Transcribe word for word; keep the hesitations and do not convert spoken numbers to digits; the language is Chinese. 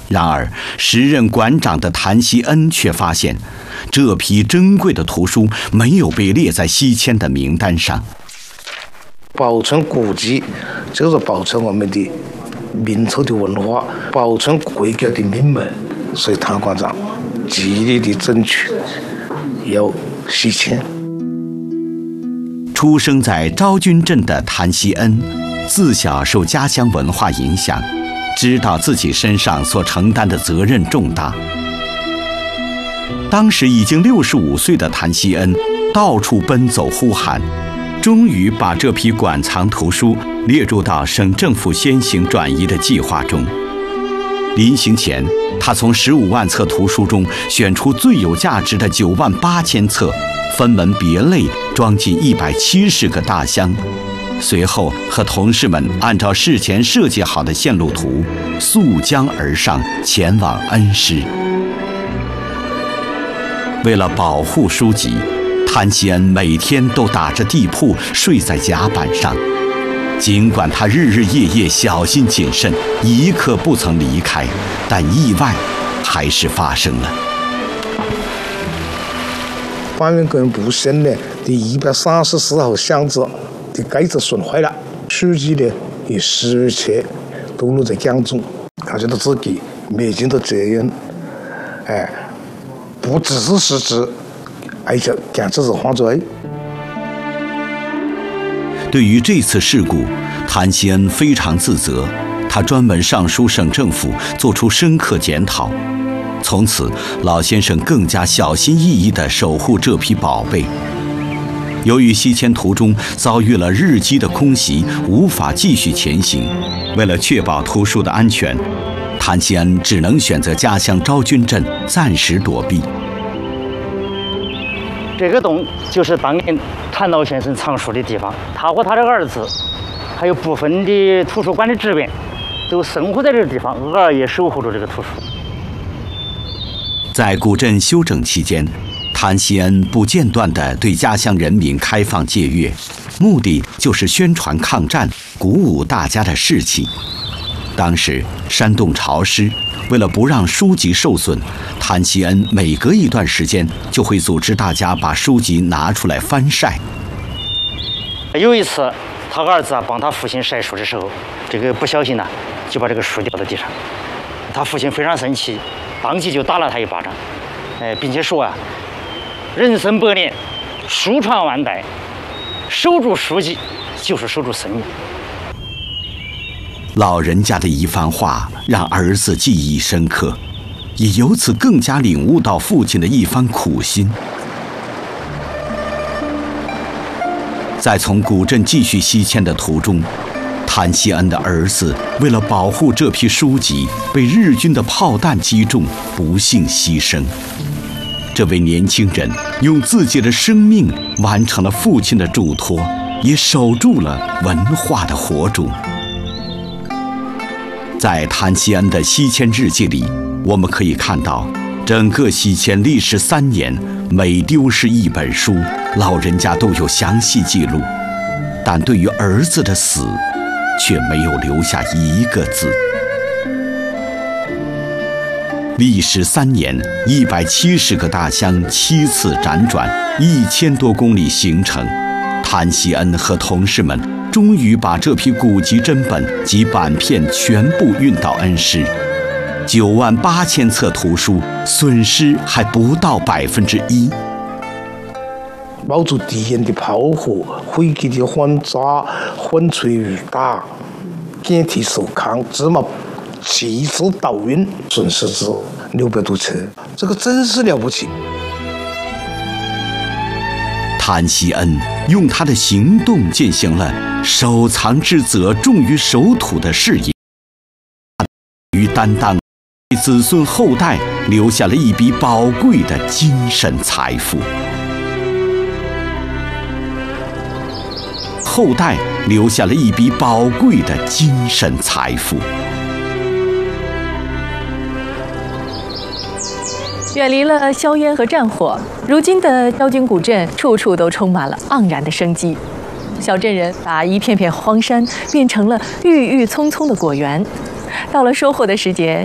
然而，时任馆长的谭锡恩却发现，这批珍贵的图书没有被列在西迁的名单上。 保存古籍，就是保存我们的民族的文化，保存国家的命脉。所以谭馆长极力的争取要西迁。 出生在昭君镇的谭锡恩，自小受家乡文化影响，知道自己身上所承担的责任重大。当时已经六十五岁的谭锡恩，到处奔走呼喊，终于把这批馆藏图书列入到省政府先行转移的计划中。临行前，他从十五万册图书中选出最有价值的九万八千册，分门别类装进一百七十个大箱。随后和同事们按照事前设计好的线路图，溯江而上，前往恩施。为了保护书籍，谭锡恩每天都打着地铺睡在甲板上。尽管他日日夜夜小心谨慎，一刻不曾离开，但意外还是发生了。 方圆根部线呢，第一百三十四号箱子的盖子损坏了，书籍呢也失窃，都落在江中。他觉得自己没尽到责任，哎，不只是失职，而且将自己犯罪。 对于这次事故，谭锡恩非常自责，他专门上书省政府，做出深刻检讨。从此，老先生更加小心翼翼地守护这批宝贝。由于西迁途中遭遇了日机的空袭，无法继续前行，为了确保图书的安全，谭锡恩只能选择家乡昭君镇暂时躲避。 这个洞就是当年谭老先生藏书的地方，他和他的儿子，还有部分的图书馆的职员，都生活在这个地方，偶尔也守护着这个图书。 在古镇修整期间，谭锡恩不间断地对家乡人民开放借阅，目的就是宣传抗战，鼓舞大家的士气。当时山洞潮湿，为了不让书籍受损，谭锡恩每隔一段时间就会组织大家把书籍拿出来翻晒。 有一次，他儿子啊帮他父亲晒书的时候，这个不小心呢、啊，就把这个书掉在地上。他父亲非常生气，当即就打了他一巴掌，哎，并且说啊，人生百年，书传万代，守住书籍就是守住生命。 老人家的一番话让儿子记忆深刻，也由此更加领悟到父亲的一番苦心。在从古镇继续西迁的途中，谭锡恩的儿子为了保护这批书籍，被日军的炮弹击中，不幸牺牲。这位年轻人用自己的生命完成了父亲的嘱托，也守住了文化的火种。在谭锡恩的西迁日记里，我们可以看到，整个西迁历时三年，每丢失一本书，老人家都有详细记录，但对于儿子的死，却没有留下一个字。历时三年，一百七十个大箱，七次辗转，一千多公里行程，谭锡恩和同事们终于把这批古籍珍本及板片全部运到恩施。九万八千册图书，损失还不到百分之一。 冒着敌人的炮火、飞机的轰炸、风吹雨打，电梯受抗，芝麻七次倒运，损失至六百多车，这个真是了不起。 谭锡恩用他的行动践行了守藏之责重于守土的事业，与担当给子孙后代留下了一笔宝贵的精神财富。后代留下了一笔宝贵的精神财富。 远离了硝烟和战火，如今的昭君古镇处处都充满了盎然的生机。小镇人把一片片荒山变成了郁郁葱葱的果园。到了收获的时节，